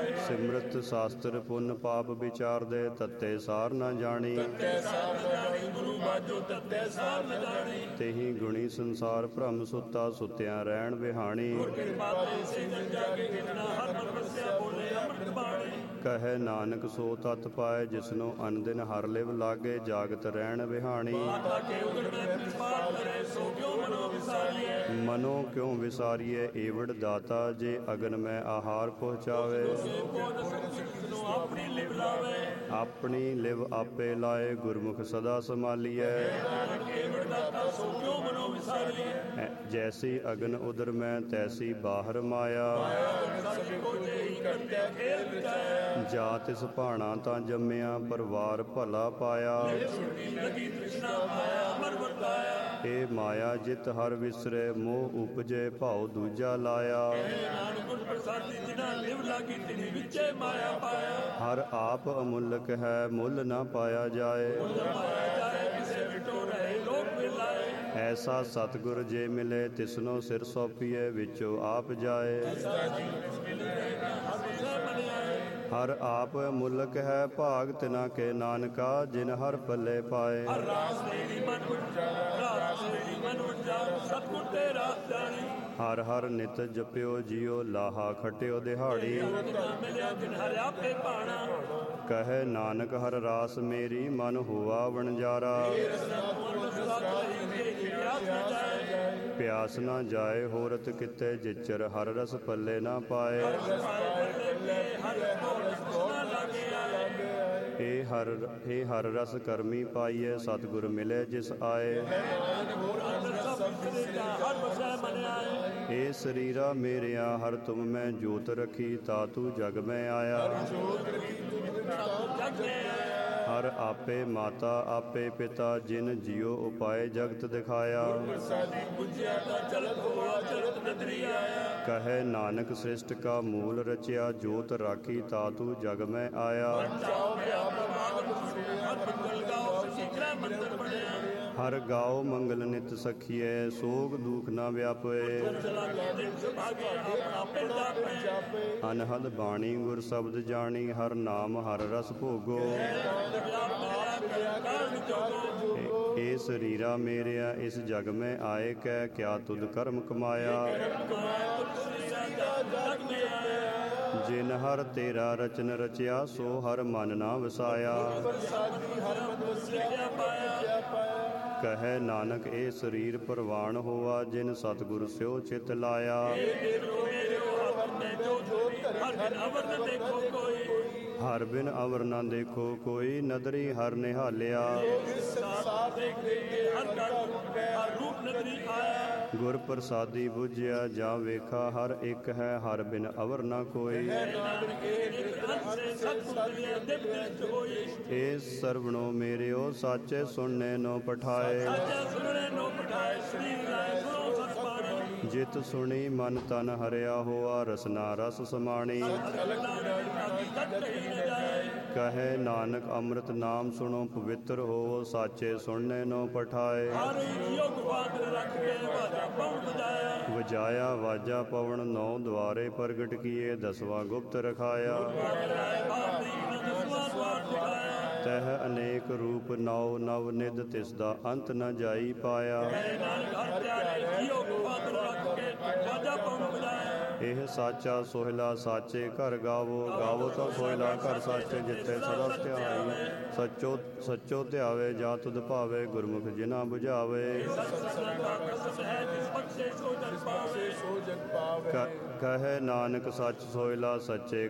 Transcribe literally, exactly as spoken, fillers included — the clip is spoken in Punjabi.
ਸਿਮਰਤ ਸ਼ਾਸਤਰ ਪੁੰਨ ਪਾਪ ਵਿਚਾਰ ਦੇ, ਤੱਤੇ ਸਾਰ ਨਾ ਜਾਣੀ। ਤੇਹੀ ਗੁਣੀ ਸੰਸਾਰ ਭ੍ਰਮ ਸੁੱਤਾ, ਸੁੱਤਿਆਂ ਰਹਿਣ ਵਿਹਾਣੀ। ਕਹੈ ਨਾਨਕ ਸੋ ਤਤ ਪਾਏ, ਜਿਸਨੂੰ ਅਨ ਦਿਨ ਹਰ ਲਿਵ ਲਾਗੇ, ਜਾਗਤ ਰਹਿਣ ਵਿਹਾਣੀ। ਮਨੋ ਕਿਉ ਵਿਸਾਰੀਏ ਏਵੜ ਦਾਤਾ, ਜੇ ਅਗਨ ਮੈਂ ਆਹਾਰ ਪਹੁੰਚਾਵੇ। ਆਪਣੀ ਲਿਵ ਆਪੇ ਲਾਏ, ਗੁਰਮੁਖ ਸਦਾ ਸੰਭਾਲੀਐ। ਜੈਸੀ ਅਗਨ ਉਦਰ ਮੈਂ, ਤੈਸੀ ਬਾਹਰ ਮਾਇਆ। ਜਾ ਤਿਸ ਭਾਣਾ ਤਾਂ ਜੰਮਿਆ, ਪਰਵਾਰ ਭਲਾ ਪਾਇਆ। ਏ ਮਾਇਆ ਜਿਤ ਹਰ ਵਿਸਰੇ, ਮੋਹ ਉਪਜੇ ਭਾਉ ਦੂਜਾ ਲਾਇਆ। ਹਰ ਆਪ ਅਮੁੱਲਕ ਹੈ, ਮੁੱਲ ਨਾ ਪਾਇਆ ਜਾਏ। ਐਸਾ ਸਤਿਗੁਰ ਜੇ ਮਿਲੇ, ਤਿਸਨੋ ਸਿਰ ਸੌਂਪੀਏ, ਵਿੱਚੋਂ ਆਪ ਜਾਏ। ਹਰ ਆਪ ਮੁਲਕ ਹੈ, ਭਾਗ ਤਿਨਾ ਕੇ ਨਾਨਕਾ, ਜਿਨ ਹਰ ਪੱਲੇ ਪਾਏ। ਹਰ ਹਰ ਨਿਤ ਜਪਿਓ ਜੀਓ, ਲਾਹਾ ਖਟਿਓ ਦਿਹਾੜੀ। ਕਹੈ ਨਾਨਕ ਹਰ ਰਾਸ ਮੇਰੀ, ਮਨ ਹੋਆ ਵਣਜਾਰਾ। ਪਿਆਸ ਨਾ ਜਾਏ ਹੋਰਤ ਕਿਤੇ, ਜਿਚਰ ਹਰ ਰਸ ਪੱਲੇ ਨਾ ਪਾਏ। ਏ ਹਰ ਏ ਹਰ ਰਸ ਕਰਮੀ ਪਾਈਏ, ਸਤਿਗੁਰ ਮਿਲੇ ਜਿਸ ਆਏ। ਏ ਸਰੀਰਾ ਮੇਰਿਆ ਹਰ ਤੁਮ ਮੈਂ, ਜੋਤ ਰਖੀ ਤਾ ਤੂੰ ਜਗ ਮੈਂ ਆਇਆ। ਹਰ ਆਪੇ ਮਾਤਾ ਆਪੇ ਪਿਤਾ, ਜਿਨ ਜਿਉ ਉਪਾਏ ਜਗਤ ਦਿਖਾਇਆ। ਕਹੈ ਨਾਨਕ ਸ੍ਰਿਸ਼ਟ ਕਾ ਮੂਲ ਰਚਿਆ, ਜੋਤ ਰਾਖੀ ਤਾ ਤੂੰ ਜਗ ਮੈਂ ਆਇਆ। ਹਰ ਗਾਓ ਮੰਗਲ ਨਿਤ ਸਖੀਏ, ਸੋਗ ਦੁਖ ਨਾ ਵਿਆਪੇ। ਅਨਹਦ ਬਾਣੀ ਗੁਰ ਸ਼ਬਦ ਜਾਣੀ, ਹਰ ਨਾਮ ਹਰ ਰਸ ਭੋਗੋ। ਏ ਸਰੀਰਾ ਮੇਰਿਆ ਇਸ ਜਗ ਮੈਂ ਆਏ, ਕਹਿ ਕਿਆ ਤੁਧ ਕਰਮ ਕਮਾਇਆ। ਜਿਨ ਹਰ ਤੇਰਾ ਰਚਨ ਰਚਿਆ, ਸੋ ਹਰ ਮਨ ਨਾ ਵਸਾਇਆ। ਕਹੈ ਨਾਨਕ ਇਹ ਸਰੀਰ ਪ੍ਰਵਾਨ ਹੋਆ, ਜਿਨ ਸਤਿਗੁਰ ਸਿਓ ਚਿਤ ਲਾਇਆ। ਹਰ ਬਿਨ ਅਵਰ ਨਾ ਦੇਖੋ ਕੋਈ, ਨਦਰੀ ਹਰ ਨਿਹਾਲਿਆ। ਗੁਰ ਪ੍ਰਸਾਦੀ ਬੁਝਿਆ ਜਾਂ ਵੇਖਾ, ਹਰ ਇੱਕ ਹੈ ਹਰ ਬਿਨ ਅਵਰ ਨਾ ਕੋਈ। ਏ ਸਰਵਣੋ ਮੇਰਿਓ ਸਾਚੇ, ਸੁਣਨੇ ਨੋ ਪਠਾਏ। ਜਿਤ ਸੁਣੀ ਮਨ ਤਨ ਹਰਿਆ ਹੋਆ, ਰਸਨਾ ਰਸ ਸਮਾਣੀ। ਕਹੈ ਨਾਨਕ ਅੰਮ੍ਰਿਤ ਨਾਮ ਸੁਣੋ, ਪਵਿੱਤਰ ਹੋ ਸਾਚੇ, ਸੁਣਨੇ ਨੋ ਪਠਾਏ। ਵਜਾਇਆ ਵਾਜਾ ਪਵਨ, ਨੌ ਦੁਆਰੇ ਪ੍ਰਗਟ ਕੀਏ, ਦਸਵਾਂ ਗੁਪਤ ਰਖਾਇਆ। ਤਹ ਅਨੇਕ ਰੂਪ ਨੌ ਨਵ ਨਿਧ, ਤਿਸ ਦਾ ਅੰਤ ਨ ਜਾਈ ਪਾਇਆ। ਇਹ ਸਾਚਾ ਸੋਹਿਲਾ ਸਾਚੇ ਘਰ ਗਾਵੋ, ਗਾਵੋ ਤਾਂ ਸੋਹਿਲਾ ਘਰ ਸਾਚੇ, ਜਿੱਥੇ ਸਦਾ ਧਿਆਈ। ਸੱਚੋ ਸੱਚੋ ਧਿਆਵੇ ਜਾਂ ਤੁਧ ਭਾਵੇ, ਗੁਰਮੁਖ ਜਿਨਾ ਬੁਝਾਵੇ। ਕਹੈ ਨਾਨਕ ਸੱਚ ਸੋਹਿਲਾ ਸੱਚੇ